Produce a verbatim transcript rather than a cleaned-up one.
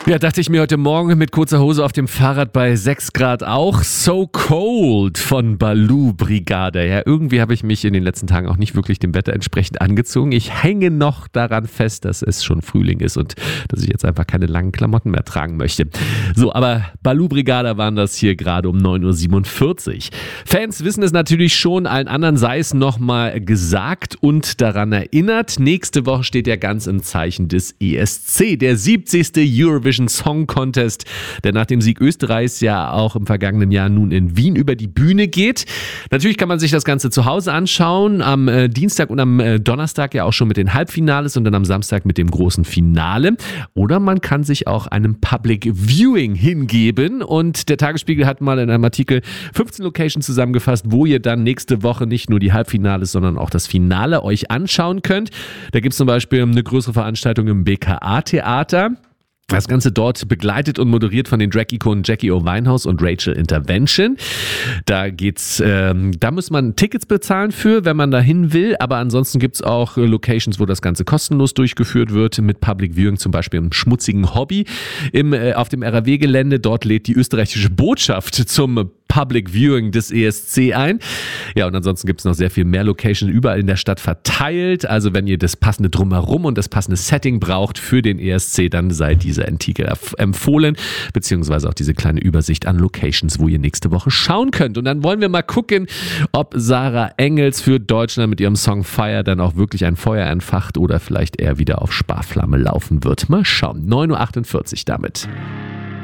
Ja, dachte ich mir heute Morgen mit kurzer Hose auf dem Fahrrad bei sechs Grad auch. So Cold von Baloo Brigade. Ja, irgendwie habe ich mich in den letzten Tagen auch nicht wirklich dem Wetter entsprechend angezogen. Ich hänge noch daran fest, dass es schon Frühling ist und dass ich jetzt einfach keine langen Klamotten mehr tragen möchte. So, aber Baloo Brigade waren das hier gerade um neun Uhr siebenundvierzig. Fans wissen es natürlich schon, allen anderen sei es nochmal gesagt und daran erinnert. Nächste Woche steht ja ganz im Zeichen des E S C, der siebzigste Eurovision Song Contest, der nach dem Sieg Österreichs ja auch im vergangenen Jahr nun in Wien über die Bühne geht. Natürlich kann man sich das Ganze zu Hause anschauen, am äh, Dienstag und am äh, Donnerstag ja auch schon mit den Halbfinales und dann am Samstag mit dem großen Finale. Oder man kann sich auch einem Public Viewing hingeben und der Tagesspiegel hat mal in einem Artikel fünfzehn Locations zusammengefasst, wo ihr dann nächste Woche nicht nur die Halbfinales, sondern auch das Finale euch anschauen könnt. Da gibt es zum Beispiel eine größere Veranstaltung im B K A-Theater. Das Ganze dort begleitet und moderiert von den Drag-Ikonen Jackie O. Winehouse und Rachel Intervention. Da geht's, ähm, da muss man Tickets bezahlen für, wenn man da hin will. Aber ansonsten gibt's auch Locations, wo das Ganze kostenlos durchgeführt wird, mit Public Viewing, zum Beispiel im schmutzigen Hobby. Im, äh, auf dem R A W-Gelände, dort lädt die österreichische Botschaft zum Public Viewing des E S C ein. Ja, und ansonsten gibt es noch sehr viel mehr Locations überall in der Stadt verteilt. Also wenn ihr das passende Drumherum und das passende Setting braucht für den E S C, dann sei diese Antike empfohlen, beziehungsweise auch diese kleine Übersicht an Locations, wo ihr nächste Woche schauen könnt. Und dann wollen wir mal gucken, ob Sarah Engels für Deutschland mit ihrem Song Fire dann auch wirklich ein Feuer entfacht oder vielleicht eher wieder auf Sparflamme laufen wird. Mal schauen. neun Uhr achtundvierzig damit.